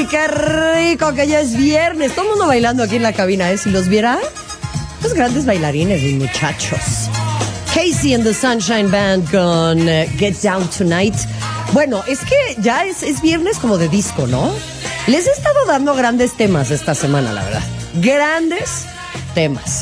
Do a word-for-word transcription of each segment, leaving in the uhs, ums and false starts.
qué rico que ya es viernes. Todo el mundo bailando aquí en la cabina, ¿eh? Si los viera, los grandes bailarines y muchachos. Casey and the Sunshine Band con uh, Get Down Tonight. Bueno, es que ya es, es viernes como de disco, ¿no? Les he estado dando grandes temas esta semana, la verdad. Grandes temas.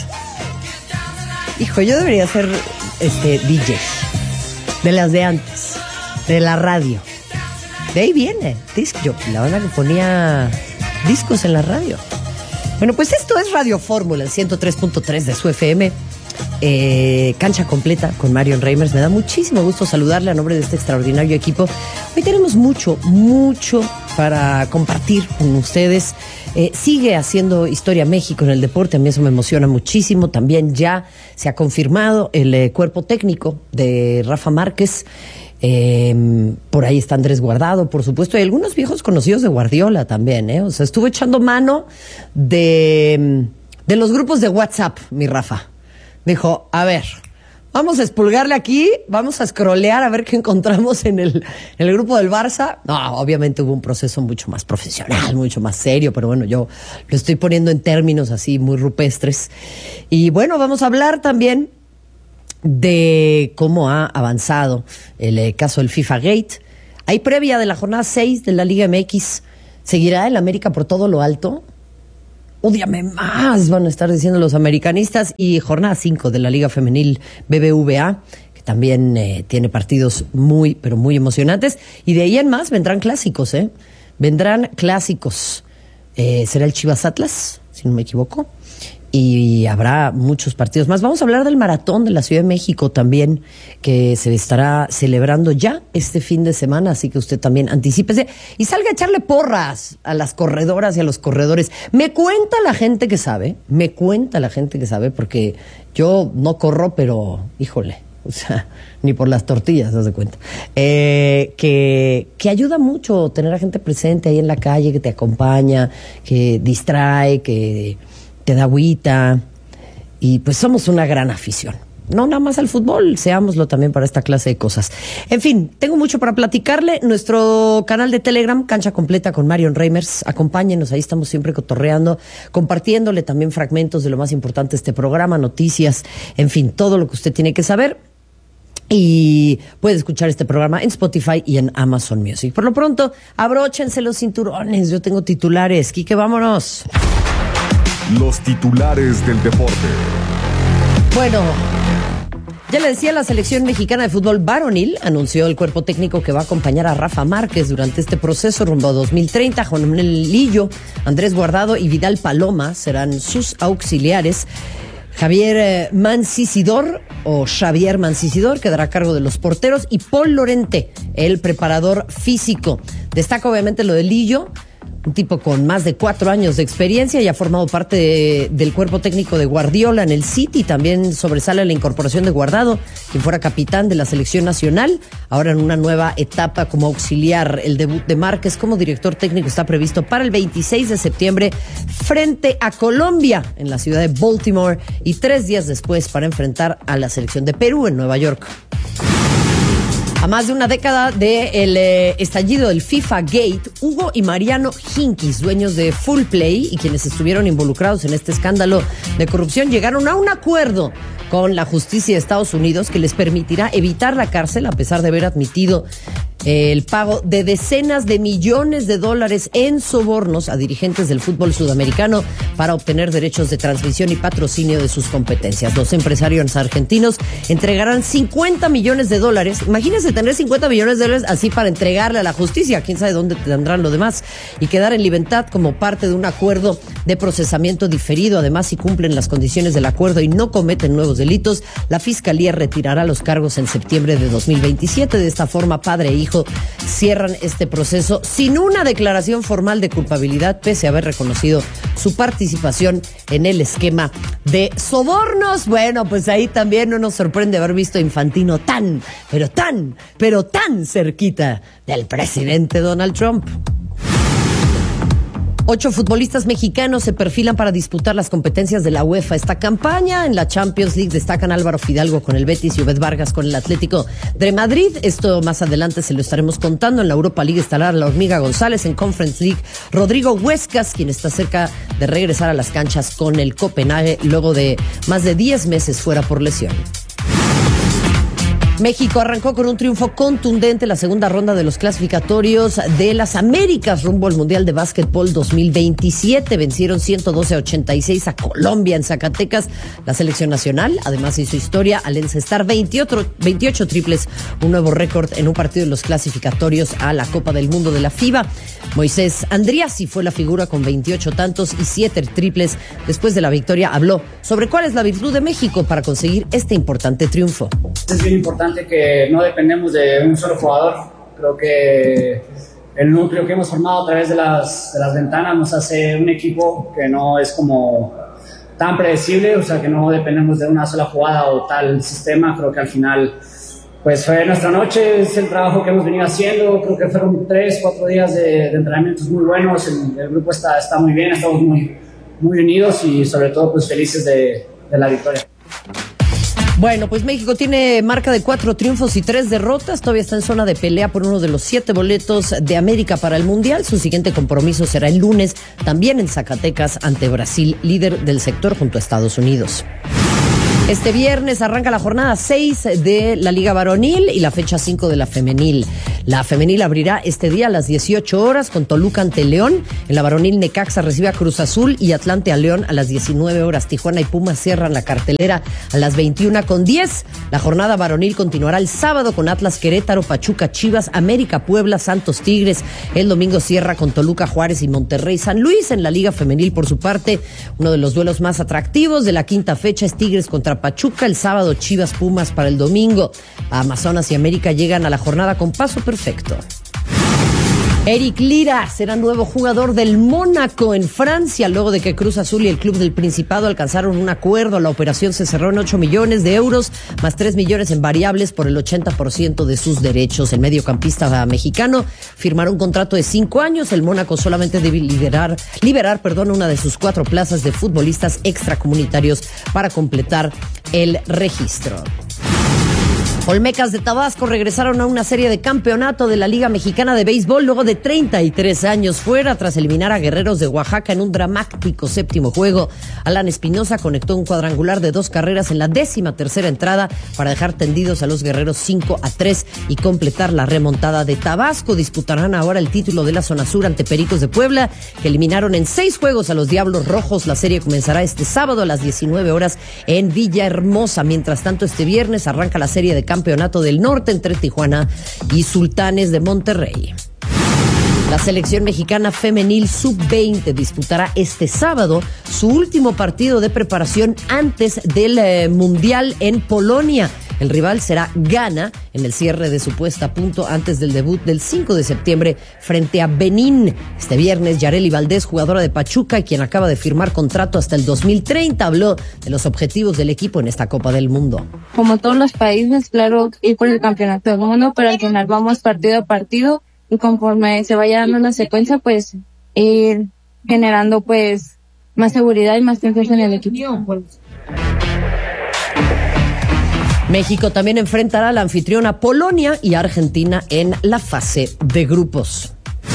Hijo, yo debería ser este, D J. De las de antes. De la radio. De ahí viene. Disc jockey, la banda que ponía discos en la radio. Bueno, pues esto es Radio Fórmula, el ciento tres punto tres de su F M. Eh, cancha completa con Marion Reimers. Me da muchísimo gusto saludarle a nombre de este extraordinario equipo. Hoy tenemos mucho, mucho para compartir con ustedes. Eh, sigue haciendo historia México en el deporte, a mí eso me emociona muchísimo. También ya se ha confirmado el eh, cuerpo técnico de Rafa Márquez. Eh, por ahí está Andrés Guardado, por supuesto, y algunos viejos conocidos de Guardiola también, ¿eh? O sea, estuvo echando mano de, de los grupos de WhatsApp, mi Rafa. Dijo, a ver, vamos a expulgarle aquí, vamos a scrollear a ver qué encontramos en el, en el grupo del Barça. No, obviamente hubo un proceso mucho más profesional, mucho más serio, pero bueno, yo lo estoy poniendo en términos así muy rupestres. Y bueno, vamos a hablar también de cómo ha avanzado el eh, caso del FIFA Gate. Hay previa de la jornada seis de la Liga M X. ¿Seguirá el América por todo lo alto? Ódiame más, van a estar diciendo los americanistas. Y jornada cinco de la Liga Femenil B B V A, que también eh, tiene partidos muy, pero muy emocionantes. Y de ahí en más vendrán clásicos, ¿eh? Vendrán clásicos. Eh, ¿Será el Chivas Atlas, si no me equivoco? Y habrá muchos partidos más. Vamos a hablar del maratón de la Ciudad de México también, que se estará celebrando ya este fin de semana, así que usted también anticípese y salga a echarle porras a las corredoras y a los corredores. Me cuenta la gente que sabe, me cuenta la gente que sabe, porque yo no corro, pero híjole, o sea, ni por las tortillas, no se cuenta. Eh, que, que ayuda mucho tener a gente presente ahí en la calle, que te acompaña, que distrae, que te da agüita, y pues somos una gran afición. No nada más al fútbol, seámoslo también para esta clase de cosas. En fin, tengo mucho para platicarle. Nuestro canal de Telegram, Cancha Completa con Marion Reimers. Acompáñenos, ahí estamos siempre cotorreando, compartiéndole también fragmentos de lo más importante de este programa, noticias, en fin, todo lo que usted tiene que saber. Y puede escuchar este programa en Spotify y en Amazon Music. Por lo pronto, abróchense los cinturones. Yo tengo titulares. Quique, vámonos. Los titulares del deporte. Bueno, ya le decía, la selección mexicana de fútbol varonil anunció el cuerpo técnico que va a acompañar a Rafa Márquez durante este proceso rumbo a dos mil treinta. Juan Manuel Lillo, Andrés Guardado y Vidal Paloma serán sus auxiliares. Javier eh, Mancisidor o Xavier Mancisidor quedará a cargo de los porteros y Paul Lorente, el preparador físico. Destaca obviamente lo de Lillo, un tipo con más de cuatro años de experiencia y ha formado parte de, del cuerpo técnico de Guardiola en el City. También sobresale la incorporación de Guardado, quien fuera capitán de la selección nacional, ahora en una nueva etapa como auxiliar. El debut de Márquez como director técnico está previsto para el veintiséis de septiembre frente a Colombia en la ciudad de Baltimore y tres días después para enfrentar a la selección de Perú en Nueva York. A más de una década del eh, estallido del FIFA Gate, Hugo y Mariano Hinkis, dueños de Full Play y quienes estuvieron involucrados en este escándalo de corrupción, llegaron a un acuerdo con la justicia de Estados Unidos que les permitirá evitar la cárcel a pesar de haber admitido el pago de decenas de millones de dólares en sobornos a dirigentes del fútbol sudamericano para obtener derechos de transmisión y patrocinio de sus competencias. Los empresarios argentinos entregarán cincuenta millones de dólares. Imagínense tener cincuenta millones de dólares así para entregarle a la justicia. Quién sabe dónde tendrán lo demás. Y quedar en libertad como parte de un acuerdo de procesamiento diferido. Además, si cumplen las condiciones del acuerdo y no cometen nuevos delitos, la Fiscalía retirará los cargos en septiembre de dos mil veintisiete. De esta forma, padre e hijo cierran este proceso sin una declaración formal de culpabilidad, pese a haber reconocido su participación en el esquema de sobornos. Bueno, pues ahí también no nos sorprende haber visto a Infantino tan, pero tan, pero tan cerquita del presidente Donald Trump. Ocho futbolistas mexicanos se perfilan para disputar las competencias de la UEFA esta campaña. En la Champions League destacan Álvaro Fidalgo con el Betis y Obed Vargas con el Atlético de Madrid. Esto más adelante se lo estaremos contando. En la Europa League estará la Hormiga González. En Conference League, Rodrigo Huescas, quien está cerca de regresar a las canchas con el Copenhague luego de más de diez meses fuera por lesión. México arrancó con un triunfo contundente la segunda ronda de los clasificatorios de las Américas rumbo al Mundial de Básquetbol dos mil veintisiete. Vencieron ciento doce a ochenta y seis a Colombia en Zacatecas. La selección nacional además hizo historia al encestar veintiocho, veintiocho triples, un nuevo récord en un partido de los clasificatorios a la Copa del Mundo de la FIBA. Moisés Andriassi fue la figura con veintiocho tantos y siete triples. Después de la victoria habló sobre cuál es la virtud de México para conseguir este importante triunfo. Es bien importante que no dependemos de un solo jugador. Creo que el núcleo que hemos formado a través de las, de las ventanas nos hace un equipo que no es como tan predecible, o sea que no dependemos de una sola jugada o tal sistema. Creo que al final pues fue nuestra noche, es el trabajo que hemos venido haciendo. Creo que fueron tres, cuatro días de, de entrenamientos muy buenos. El, el grupo está, está muy bien, estamos muy, muy unidos y sobre todo pues felices de, de la victoria. Bueno, pues México tiene marca de cuatro triunfos y tres derrotas. Todavía está en zona de pelea por uno de los siete boletos de América para el Mundial. Su siguiente compromiso será el lunes, también en Zacatecas, ante Brasil, líder del sector junto a Estados Unidos. Este viernes arranca la jornada seis de la Liga Varonil y la fecha cinco de la Femenil. La Femenil abrirá este día a las dieciocho horas con Toluca ante León. En la Varonil, Necaxa recibe a Cruz Azul y Atlante a León a las diecinueve horas. Tijuana y Pumas cierran la cartelera a las veintiuna con diez. La jornada varonil continuará el sábado con Atlas Querétaro, Pachuca Chivas, América Puebla, Santos Tigres. El domingo cierra con Toluca Juárez y Monterrey San Luis. En la Liga Femenil, por su parte, uno de los duelos más atractivos de la quinta fecha es Tigres contra Pachuca. El sábado, Chivas Pumas para el domingo. Amazonas y América llegan a la jornada con paso perfecto. Eric Lira será nuevo jugador del Mónaco en Francia, luego de que Cruz Azul y el Club del Principado alcanzaron un acuerdo. La operación se cerró en ocho millones de euros, más tres millones en variables por el ochenta por ciento de sus derechos. El mediocampista mexicano firmará un contrato de cinco años. El Mónaco solamente debe liberar, liberar perdón, una de sus cuatro plazas de futbolistas extracomunitarios para completar el registro. Olmecas de Tabasco regresaron a una serie de campeonato de la Liga Mexicana de Béisbol luego de treinta y tres años fuera tras eliminar a Guerreros de Oaxaca en un dramático séptimo juego. Alan Espinosa conectó un cuadrangular de dos carreras en la décima tercera entrada para dejar tendidos a los Guerreros cinco a tres y completar la remontada de Tabasco. Disputarán ahora el título de la zona sur ante Pericos de Puebla, que eliminaron en seis juegos a los Diablos Rojos. La serie comenzará este sábado a las diecinueve horas en Villahermosa. Mientras tanto, este viernes arranca la serie de campeonato Campeonato del Norte entre Tijuana y Sultanes de Monterrey. La selección mexicana femenil sub veinte disputará este sábado su último partido de preparación antes del eh, Mundial en Polonia. El rival será Ghana en el cierre de su puesta a punto antes del debut del cinco de septiembre frente a Benín. Este viernes, Yareli Valdés, jugadora de Pachuca y quien acaba de firmar contrato hasta el dos mil treinta, habló de los objetivos del equipo en esta Copa del Mundo. Como todos los países, claro, ir por el campeonato del mundo, pero al final vamos partido a partido y conforme se vaya dando la secuencia, pues ir generando pues más seguridad y más confianza en el equipo. México también enfrentará a la anfitriona Polonia y Argentina en la fase de grupos.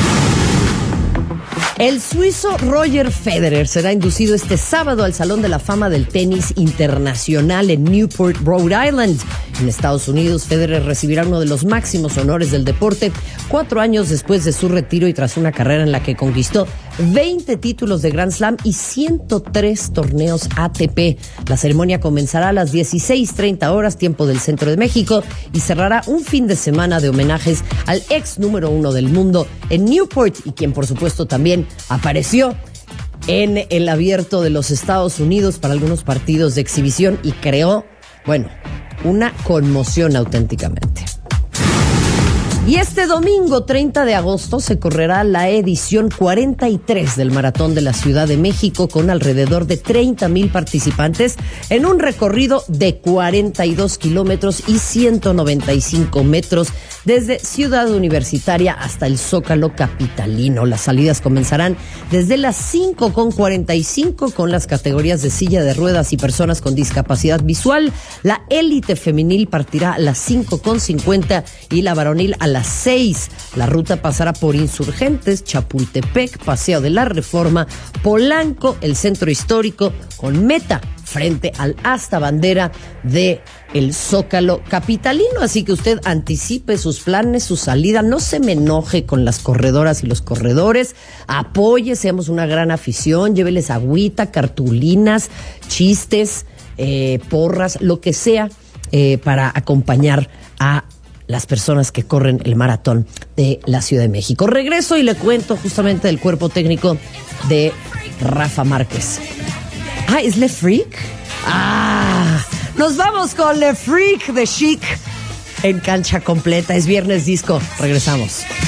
El suizo Roger Federer será inducido este sábado al Salón de la Fama del Tenis Internacional en Newport, Rhode Island. En Estados Unidos, Federer recibirá uno de los máximos honores del deporte cuatro años después de su retiro y tras una carrera en la que conquistó veinte títulos de Grand Slam y ciento tres torneos A T P. La ceremonia comenzará a las dieciséis treinta horas, tiempo del centro de México, y cerrará un fin de semana de homenajes al ex número uno del mundo en Newport y quien por supuesto también apareció en el Abierto de los Estados Unidos para algunos partidos de exhibición y creó, bueno, una conmoción auténticamente. Y este domingo treinta de agosto se correrá la edición cuarenta y tres del Maratón de la Ciudad de México con alrededor de treinta mil participantes en un recorrido de cuarenta y dos kilómetros y ciento noventa y cinco metros desde Ciudad Universitaria hasta el Zócalo capitalino. Las salidas comenzarán desde las cinco con cuarenta y cinco con las categorías de silla de ruedas y personas con discapacidad visual. La élite femenil partirá a las cinco con cincuenta y la varonil a las seis. La ruta pasará por Insurgentes, Chapultepec, Paseo de la Reforma, Polanco, el Centro Histórico, con meta frente al asta bandera de el Zócalo capitalino. Así que usted anticipe sus planes, su salida, no se me enoje con las corredoras y los corredores, apoye, seamos una gran afición, lléveles agüita, cartulinas, chistes, eh, porras, lo que sea, eh, para acompañar a las personas que corren el maratón de la Ciudad de México. Regreso y le cuento justamente del cuerpo técnico de Rafa Márquez. Ah, ¿es Le Freak? Ah, nos vamos con Le Freak de Chic en cancha completa. Es Viernes Disco. Regresamos.